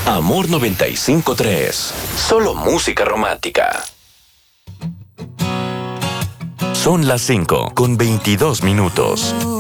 Amor 95.3. Solo música romántica. Son las 5:22.